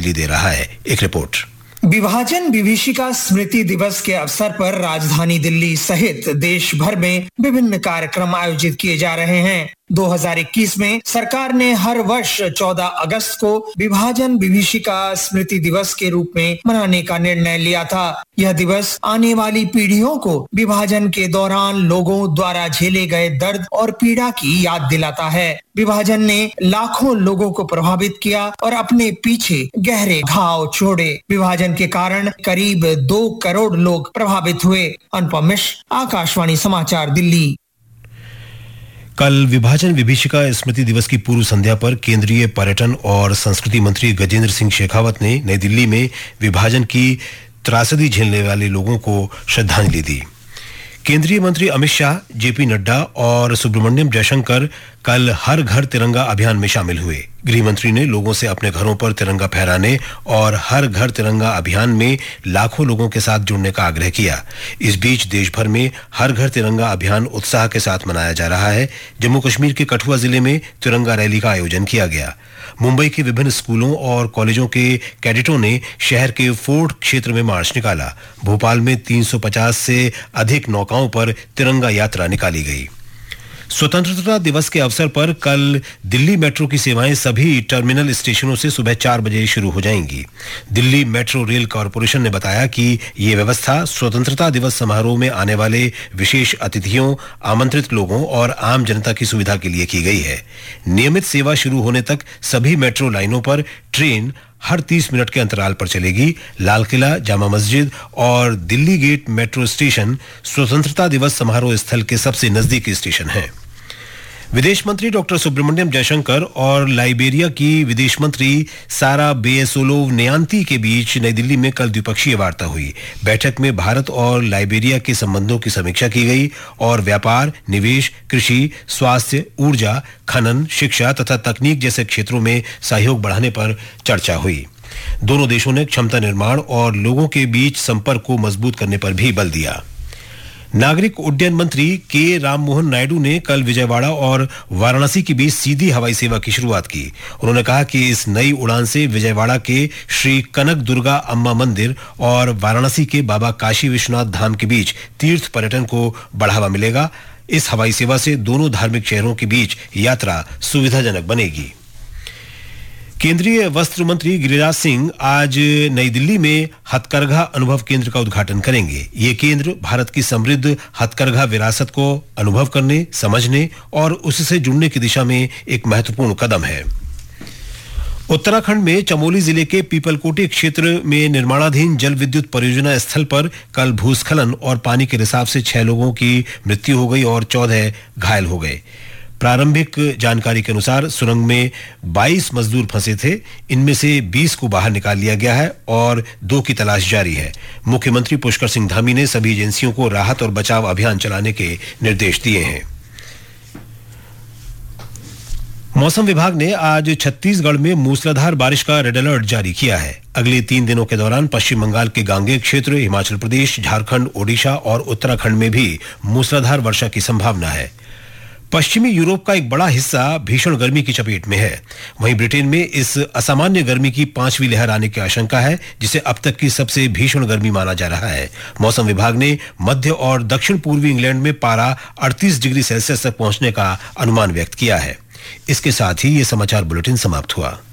श्रद्धांजलि दे रहा है। एक रिपोर्ट। विभाजन विभीषिका स्मृति दिवस के अवसर पर राजधानी दिल्ली सहित देश भर में विभिन्न कार्यक्रम आयोजित किए जा रहे हैं। 2021 में सरकार ने हर वर्ष 14 अगस्त को विभाजन विभीषिका स्मृति दिवस के रूप में मनाने का निर्णय लिया था। यह दिवस आने वाली पीढ़ियों को विभाजन के दौरान लोगों द्वारा झेले गए दर्द और पीड़ा की याद दिलाता है। विभाजन ने लाखों लोगों को प्रभावित किया और अपने पीछे गहरे घाव छोड़े। विभाजन के कारण करीब 2 करोड़ लोग प्रभावित हुए। अनुपम मिश्र, आकाशवाणी समाचार, दिल्ली। कल विभाजन विभीषिका स्मृति दिवस की पूर्व संध्या पर केंद्रीय पर्यटन और संस्कृति मंत्री गजेंद्र सिंह शेखावत ने नई दिल्ली में विभाजन की त्रासदी झेलने वाले लोगों को श्रद्धांजलि दी। केंद्रीय मंत्री अमित शाह, जेपी नड्डा और सुब्रमण्यम जयशंकर कल हर घर तिरंगा अभियान में शामिल हुए। गृह मंत्री ने लोगों से अपने घरों पर तिरंगा फहराने और हर घर तिरंगा अभियान में लाखों लोगों के साथ जुड़ने का आग्रह किया। इस बीच देश भर में हर घर तिरंगा अभियान उत्साह के साथ मनाया जा रहा है। जम्मू कश्मीर के कठुआ जिले में तिरंगा रैली का आयोजन किया गया। मुंबई के विभिन्न स्कूलों और कॉलेजों के कैडेटों ने शहर के फोर्ट क्षेत्र में मार्च निकाला। भोपाल में 350 से अधिक नौकाओं पर तिरंगा यात्रा निकाली गई। स्वतंत्रता दिवस के अवसर पर कल दिल्ली मेट्रो की सेवाएं सभी टर्मिनल स्टेशनों से सुबह 4 बजे शुरू हो जाएंगी। दिल्ली मेट्रो रेल कॉरपोरेशन ने बताया कि ये व्यवस्था स्वतंत्रता दिवस समारोह में आने वाले विशेष अतिथियों, आमंत्रित लोगों और आम जनता की सुविधा के लिए की गई है। नियमित सेवा शुरू होने तक सभी मेट्रो लाइनों पर ट्रेन हर 30 मिनट के अंतराल पर चलेगी। लाल किला, जामा मस्जिद और दिल्ली गेट मेट्रो स्टेशन स्वतंत्रता दिवस समारोह स्थल के सबसे नजदीकी स्टेशन हैं। विदेश मंत्री डॉक्टर सुब्रमण्यम जयशंकर और लाइबेरिया की विदेश मंत्री सारा बेएसोलोव न्यान्ती के बीच नई दिल्ली में कल द्विपक्षीय वार्ता हुई। बैठक में भारत और लाइबेरिया के संबंधों की समीक्षा की गई और व्यापार, निवेश, कृषि, स्वास्थ्य, ऊर्जा, खनन, शिक्षा तथा तकनीक जैसे क्षेत्रों में सहयोग बढ़ाने पर चर्चा हुई। दोनों देशों ने क्षमता निर्माण और लोगों के बीच संपर्क को मजबूत करने पर भी बल दिया। नागरिक उड्डयन मंत्री के राममोहन नायडू ने कल विजयवाड़ा और वाराणसी के बीच सीधी हवाई सेवा की शुरुआत की। उन्होंने कहा कि इस नई उड़ान से विजयवाड़ा के श्री कनक दुर्गा अम्मा मंदिर और वाराणसी के बाबा काशी विश्वनाथ धाम के बीच तीर्थ पर्यटन को बढ़ावा मिलेगा। इस हवाई सेवा से दोनों धार्मिक शहरों के बीच यात्रा सुविधाजनक बनेगी। केंद्रीय वस्त्र मंत्री गिरिराज सिंह आज नई दिल्ली में हथकरघा अनुभव केंद्र का उद्घाटन करेंगे। ये केंद्र भारत की समृद्ध हथकरघा विरासत को अनुभव करने, समझने और उससे जुड़ने की दिशा में एक महत्वपूर्ण कदम है। उत्तराखंड में चमोली जिले के पीपलकोटी क्षेत्र में निर्माणाधीन जल विद्युत परियोजना स्थल पर कल भूस्खलन और पानी के रिसाव से 6 लोगों की मृत्यु हो गई और 14 घायल हो गए। प्रारंभिक जानकारी के अनुसार सुरंग में 22 मजदूर फंसे थे। इनमें से 20 को बाहर निकाल लिया गया है और 2 की तलाश जारी है। मुख्यमंत्री पुष्कर सिंह धामी ने सभी एजेंसियों को राहत और बचाव अभियान चलाने के निर्देश दिए हैं। मौसम विभाग ने आज छत्तीसगढ़ में मूसलाधार बारिश का रेड अलर्ट जारी किया है। अगले 3 दिनों के दौरान पश्चिम बंगाल के गांगेय क्षेत्र, हिमाचल प्रदेश, झारखंड, ओडिशा और उत्तराखंड में भी मूसलाधार वर्षा की संभावना है। पश्चिमी यूरोप का एक बड़ा हिस्सा भीषण गर्मी की चपेट में है। वहीं ब्रिटेन में इस असामान्य गर्मी की 5वीं लहर आने की आशंका है, जिसे अब तक की सबसे भीषण गर्मी माना जा रहा है। मौसम विभाग ने मध्य और दक्षिण पूर्वी इंग्लैंड में पारा 38 डिग्री सेल्सियस तक पहुंचने का अनुमान व्यक्त किया है। इसके साथ ही ये समाचार बुलेटिन समाप्त हुआ।